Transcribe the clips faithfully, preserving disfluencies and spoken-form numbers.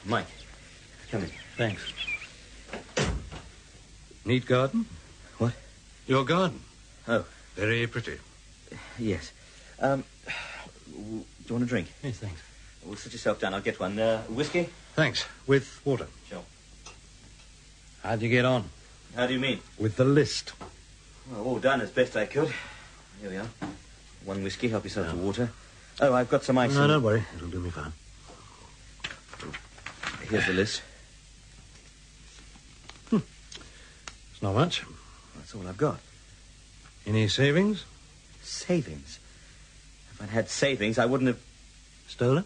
Mike, come in. Thanks. Neat garden? What? Your garden. Oh. Very pretty. Yes. Um, do you want a drink? Yes, thanks. Well, sit yourself down. I'll get one. Uh, whiskey? Thanks. With water. Sure. How'd you get on? How do you mean? With the list. Well, all done as best I could. Here we are. One whiskey. Help yourself to water. Oh, I've got some ice. No, in... don't worry. It'll do me fine. Here's the list. Hmm. It's not much. That's all I've got. Any savings? Savings? If I'd had savings, I wouldn't have... Stolen?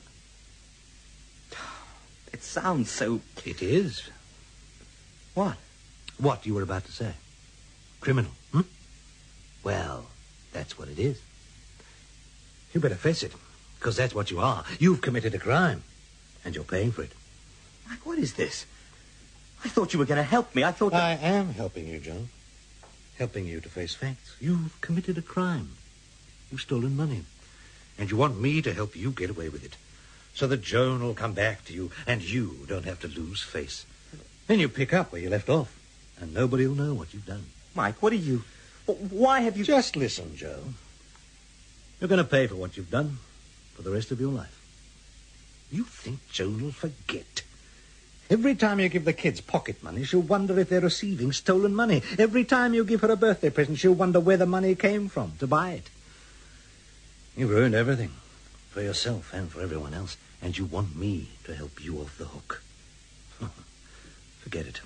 It sounds so... It is. What? What you were about to say. Criminal, hmm? Well, that's what it is. You better face it, because that's what you are. You've committed a crime, and you're paying for it. Mike, what is this? I thought you were going to help me. I thought that... I am helping you, John. Helping you to face facts. You've committed a crime. You've stolen money. And you want me to help you get away with it. So that Joan will come back to you, and you don't have to lose face. Then you pick up where you left off, and nobody will know what you've done. Mike, what are you... Why have you... Just listen, Joe. You're going to pay for what you've done for the rest of your life. You think Joan will forget? Every time you give the kids pocket money, she'll wonder if they're receiving stolen money. Every time you give her a birthday present, she'll wonder where the money came from to buy it. You've ruined everything for yourself and for everyone else, and you want me to help you off the hook. Forget it.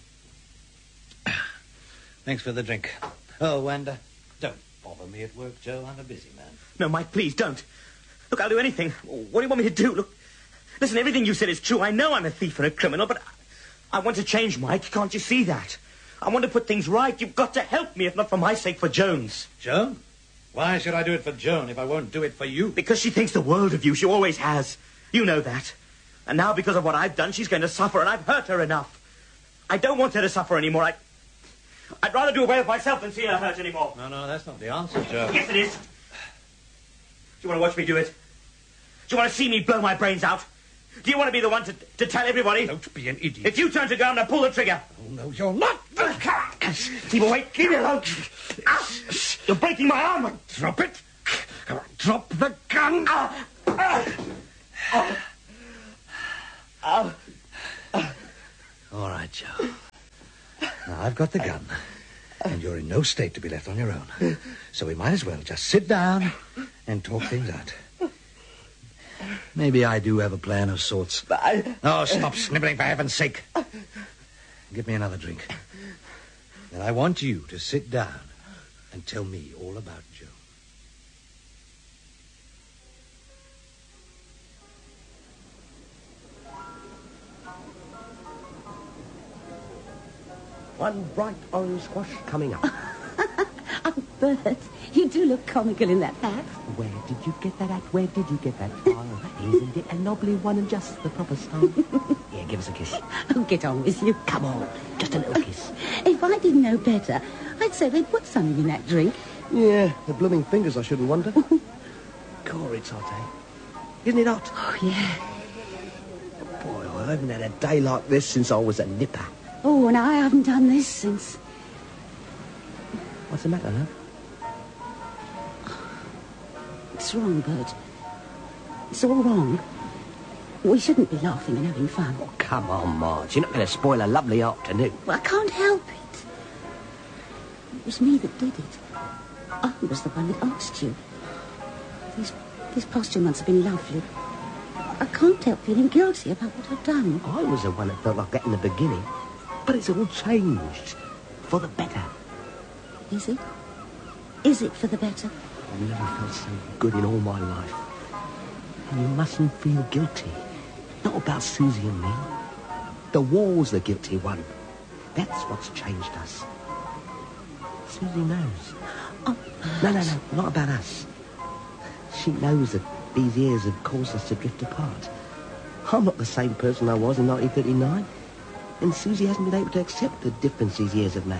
Thanks for the drink. Oh, and uh, don't bother me at work, Joe. I'm a busy man. No, Mike, please, don't. Look, I'll do anything. What do you want me to do? Look, listen, everything you said is true. I know I'm a thief and a criminal, but I want to change, Mike. Can't you see that? I want to put things right. You've got to help me, if not for my sake, for Joan's. Joan? Why should I do it for Joan if I won't do it for you? Because she thinks the world of you. She always has. You know that. And now, because of what I've done, she's going to suffer, and I've hurt her enough. I don't want her to suffer anymore. I... I'd rather do away with myself than see her hurt anymore. No, no, that's not the answer, Joe. Yes, it is. Do you want to watch me do it? Do you want to see me blow my brains out? Do you want to be the one to, to tell everybody? Don't be an idiot. If you turn to go and pull the trigger. Oh, no, you're not. Keep away. Leave me alone. You're breaking my arm. Drop it. Come on, drop the gun. Ah. Ah. Ah. Ah. Ah. All right, Joe. Now, I've got the gun, and you're in no state to be left on your own. So we might as well just sit down and talk things out. Maybe I do have a plan of sorts. I... Oh, stop sniveling, for heaven's sake. Give me another drink. And I want you to sit down and tell me all about Joe. One bright orange squash coming up. Oh, Bert, you do look comical in that hat. Where did you get that hat? Where did you get that? Oh, isn't it a lovely one and just the proper style? Here, give us a kiss. Oh, get on with you. Come on, just a little kiss. If I didn't know better, I'd say they put something in that drink. Yeah, the blooming fingers, I shouldn't wonder. God, it's hot, eh? Isn't it hot? Oh, yeah. Boy, I haven't had a day like this since I was a nipper. Oh, and I haven't done this since... What's the matter, love? It's wrong, Bert. It's all wrong. We shouldn't be laughing and having fun. Oh, come on, Marge. You're not going to spoil a lovely afternoon. Well, I can't help it. It was me that did it. I was the one that asked you. These, these past two months have been lovely. I can't help feeling guilty about what I've done. I was the one that felt like that in the beginning. But it's all changed. For the better. Is it? Is it for the better? I've never felt so good in all my life. And you mustn't feel guilty. Not about Susie and me. The war's the guilty one. That's what's changed us. Susie knows. Oh, no, no, no, not about us. She knows that these years have caused us to drift apart. I'm not the same person I was in nineteen thirty-nine. And Susie hasn't been able to accept the difference these years have made.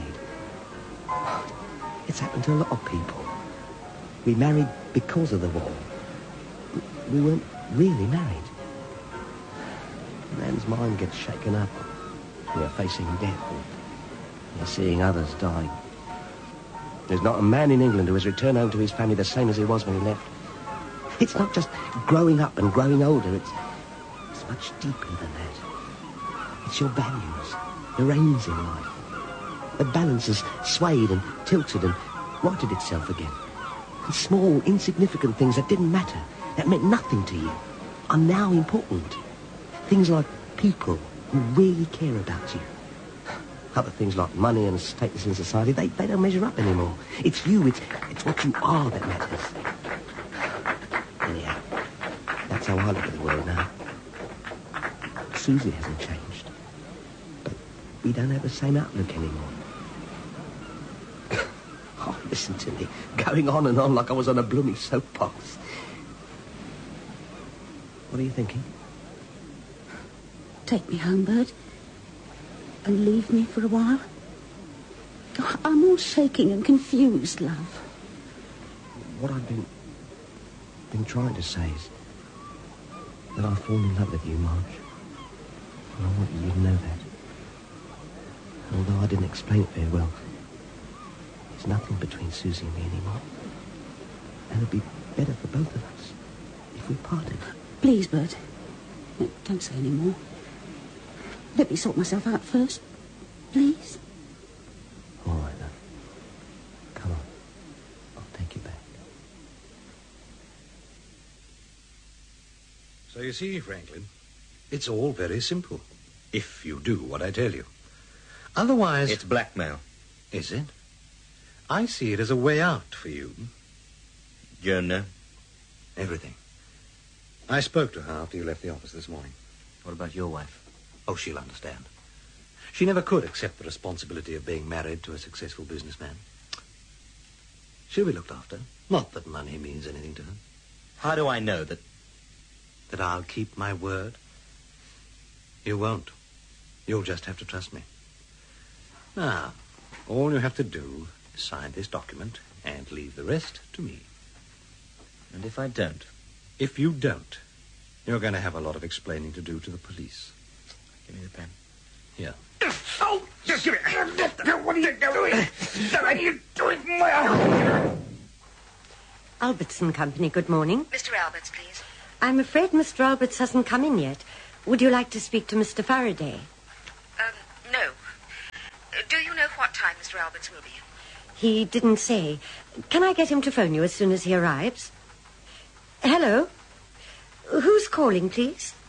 It's happened to a lot of people. We married because of the war. We weren't really married. And man's mind gets shaken up when you're facing death and you're seeing others dying. There's not a man in England who has returned home to his family the same as he was when he left. It's not just growing up and growing older. It's, it's much deeper than that. It's your values, your aims in life. The balance has swayed and tilted and righted itself again. And small, insignificant things that didn't matter, that meant nothing to you, are now important. Things like people who really care about you. Other things like money and status in society, they, they don't measure up anymore. It's you, it's, it's what you are that matters. Anyhow, that's how I look at the world now. Susie hasn't changed, but we don't have the same outlook anymore. Oh, listen to me, going on and on like I was on a blooming soapbox. What are you thinking? Take me home, Bert, and leave me for a while. Oh, I'm all shaking and confused, love. What I've been, been trying to say is that I've fallen in love with you, Marge. And I want you to know that. Although I didn't explain it very well, there's nothing between Susie and me anymore. And it'd be better for both of us if we parted. Please, Bert. No, don't say any more. Let me sort myself out first. Please. All right, then. Come on. I'll take you back. So you see, Franklin, it's all very simple, if you do what I tell you. Otherwise... It's blackmail. Is it? I see it as a way out for you. Joan, no? Everything. I spoke to her after you left the office this morning. What about your wife? Oh, she'll understand. She never could accept the responsibility of being married to a successful businessman. She'll be looked after. Not that money means anything to her. How do I know that... That I'll keep my word? You won't. You'll just have to trust me. Now, all you have to do is sign this document and leave the rest to me. And if I don't? If you don't, you're going to have a lot of explaining to do to the police. Give me the pen. Here. Oh, just give it. What are you doing? What are you doing? My... Albertson Company, good morning. Mister Alberts, please. I'm afraid Mister Alberts hasn't come in yet. Would you like to speak to Mister Faraday? Um, no. Uh, do you know what time Mister Alberts will be in? He didn't say. Can I get him to phone you as soon as he arrives? Hello? Who's calling, please?